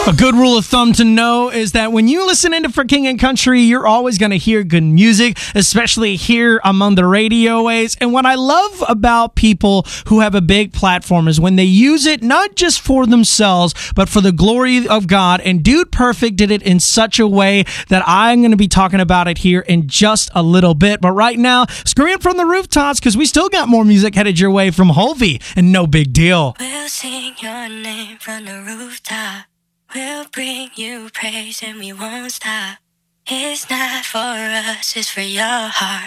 A good rule of thumb to know is that when you listen into For King and Country, you're always going to hear good music, especially here among the radio waves. And what I love about people who have a big platform is when they use it not just for themselves, but for the glory of God. And Dude Perfect did it in such a way that I'm going to be talking about it here in just a little bit. But right now, scream from the rooftops because we still got more music headed your way from Hovey and No Big Deal. We'll sing your name from the rooftop. We'll bring you praise and we won't stop. It's not for us, it's for your heart.